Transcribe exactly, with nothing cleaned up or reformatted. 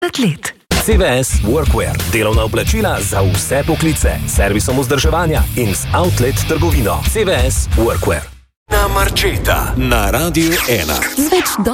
trideset let. C V S Workwear, delovna oblačila za vse poklice, servisom vzdrževanja in z outlet trgovino. C V S Workwear. Na Marčeta, na Radiu ena.